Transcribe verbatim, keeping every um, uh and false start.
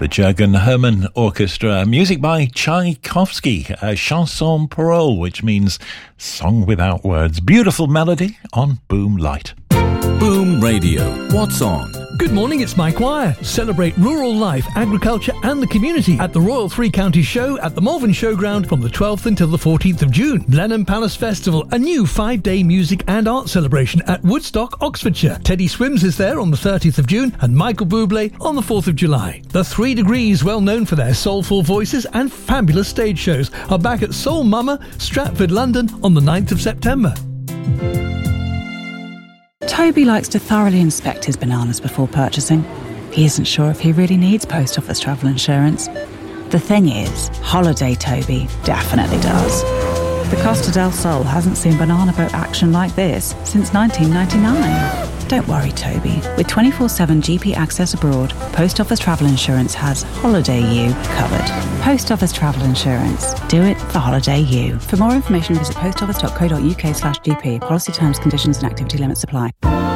The Jürgen Hermann Orchestra, music by Tchaikovsky, a chanson parole, which means song without words. Beautiful melody on Boom Light. Boom Radio. What's on? Good morning, it's Mike Wire. Celebrate rural life, agriculture and the community at the Royal Three Counties Show at the Malvern Showground from the twelfth until the fourteenth of June. Blenheim Palace Festival, a new five-day music and art celebration at Woodstock, Oxfordshire. Teddy Swims is there on the thirtieth of June and Michael Bublé on the fourth of July. The Three Degrees, well known for their soulful voices and fabulous stage shows, are back at Soul Mama, Stratford, London on the ninth of September. Toby likes to thoroughly inspect his bananas before purchasing. He isn't sure if he really needs post office travel insurance. The thing is, Holiday Toby definitely does. The Costa del Sol hasn't seen banana boat action like this since nineteen ninety-nine. Don't worry, Toby. With twenty-four seven G P access abroad, Post Office Travel Insurance has Holiday U covered. Post Office Travel Insurance. Do it for Holiday U. For more information, visit postoffice.co.uk slash GP. Policy terms, conditions and activity limits apply.